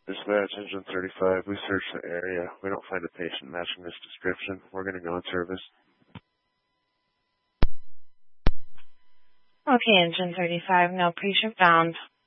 Dispatch, Engine 35. We searched the area. We don't find a patient matching this description. We're going to go on service. Okay, Engine 35. No patient found.